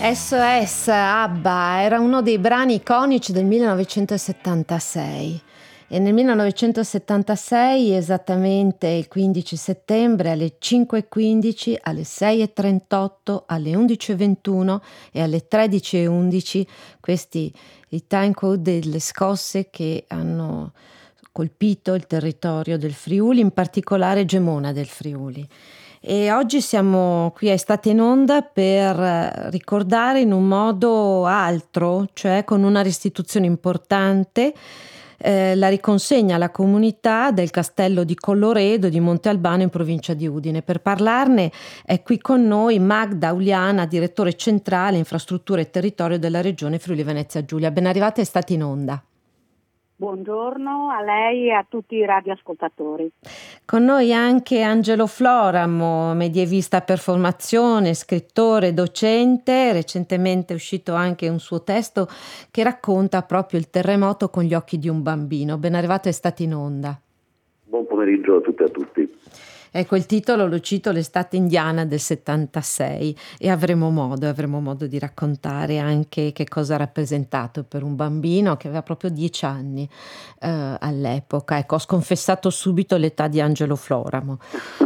SOS ABBA era uno dei brani iconici del 1976 e nel 1976, esattamente il 15 settembre, alle 5:15, alle 6:38, alle 11:21 e alle 13:11, questi i time code delle scosse che hanno colpito il territorio del Friuli, in particolare Gemona del Friuli. E oggi siamo qui a Estate in Onda per ricordare in un modo altro, cioè con una restituzione importante, la riconsegna alla comunità del castello di Colloredo di Monte Albano in provincia di Udine. Per parlarne è qui con noi Magda Uliana, direttore centrale infrastrutture e territorio della regione Friuli Venezia Giulia. Ben arrivati a Estate in Onda. Buongiorno a lei e a tutti i radioascoltatori. Con noi anche Angelo Floramo, medievista per formazione, scrittore, docente. Recentemente è uscito anche un suo testo che racconta proprio il terremoto con gli occhi di un bambino. Ben arrivato, è stato in onda. Buon pomeriggio a tutte e a tutti. Ecco, il titolo lo cito, l'estate indiana del 76, e avremo modo di raccontare anche che cosa ha rappresentato per un bambino che aveva proprio 10 anni all'epoca. Ecco, ho sconfessato subito l'età di Angelo Floramo.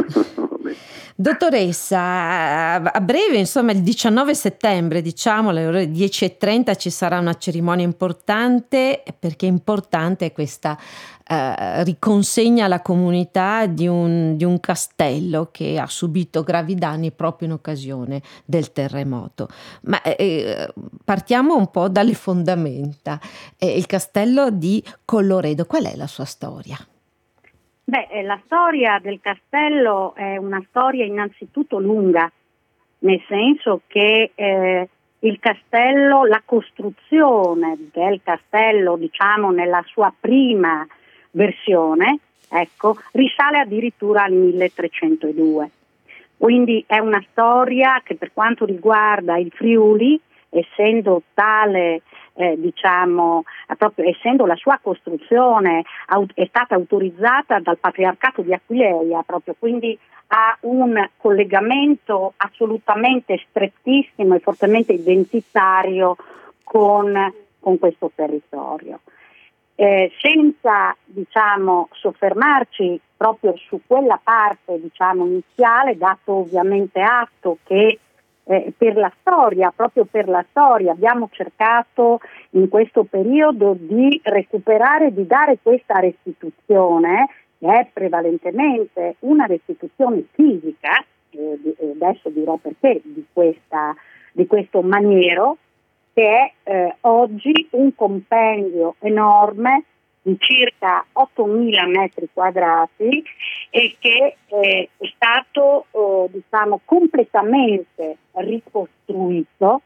Dottoressa, a breve, insomma, il 19 settembre, diciamo, alle ore 10:30 ci sarà una cerimonia importante, perché importante è questa riconsegna alla comunità di un castello che ha subito gravi danni proprio in occasione del terremoto. Ma partiamo un po' dalle fondamenta. Il castello di Colloredo, qual è la sua storia? La storia del castello è una storia innanzitutto lunga, nel senso che il castello, la costruzione del castello, diciamo nella sua prima versione, risale addirittura al 1302. Quindi è una storia che per quanto riguarda il Friuli, essendo tale, proprio essendo la sua costruzione è stata autorizzata dal Patriarcato di Aquileia, proprio, quindi ha un collegamento assolutamente strettissimo e fortemente identitario con questo territorio. Senza soffermarci proprio su quella parte iniziale, dato ovviamente atto che proprio per la storia abbiamo cercato in questo periodo di recuperare, di dare questa restituzione, che è prevalentemente una restituzione fisica, adesso dirò perché di questo maniero, che è oggi un compendio enorme di circa 8.000 metri quadrati e che è stato completamente ricostruito,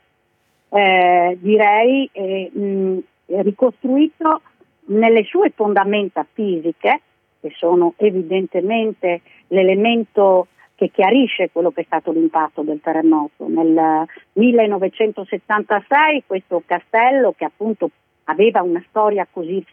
ricostruito nelle sue fondamenta fisiche, che sono evidentemente l'elemento che chiarisce quello che è stato l'impatto del terremoto. Nel 1976 questo castello, che appunto aveva una storia così